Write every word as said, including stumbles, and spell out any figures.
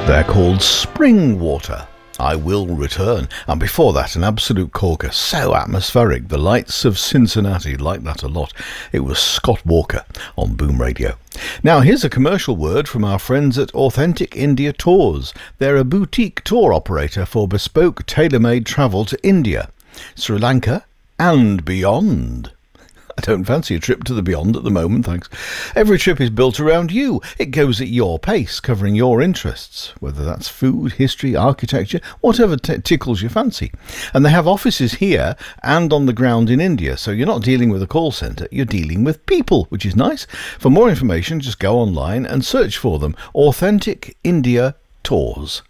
They're called Spring Water. I Will Return. And before that, an absolute corker. So atmospheric. The Lights of Cincinnati. Like that a lot. It was Scott Walker on Boom Radio. Now, here's a commercial word from our friends at Authentic India Tours. They're a boutique tour operator for bespoke, tailor-made travel to India, Sri Lanka, and beyond. I don't fancy a trip to the beyond at the moment, thanks. Every trip is built around you. It goes at your pace, covering your interests, whether that's food, history, architecture, whatever t- tickles your fancy. And they have offices here and on the ground in India, so you're not dealing with a call centre, you're dealing with people, which is nice. For more information, just go online and search for them. Authentic India Tours.